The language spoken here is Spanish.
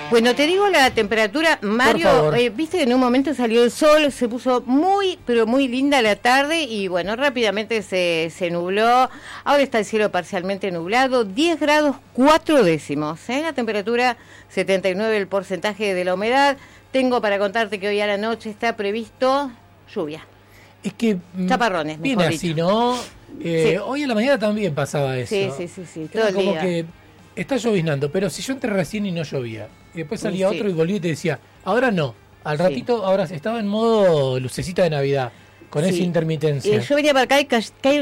Bueno, te digo la temperatura, Mario, viste que en un momento salió el sol, se puso muy, pero muy linda la tarde y bueno, rápidamente se nubló. Ahora está el cielo parcialmente nublado, 10 grados 4 décimos, la temperatura 79 el porcentaje de la humedad. Tengo para contarte que hoy a la noche está previsto lluvia. Es que chaparrones, viene así, ¿no? Sí. Hoy a la mañana también pasaba eso. Sí, todo el como día. Que está lloviznando, pero si yo entré recién y no llovía, y después salía otro y volví y te decía, ahora no, al ratito, ahora estaba en modo lucecita de Navidad, con esa intermitencia. Yo venía para acá y caí